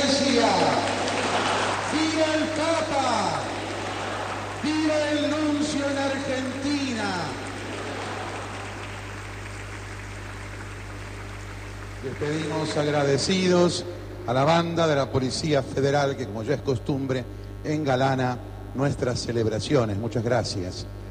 Iglesia, viva el Papa, viva el nuncio en Argentina. Despedimos agradecidos a la banda de la Policía Federal que, como ya es costumbre, engalana nuestras celebraciones. Muchas gracias.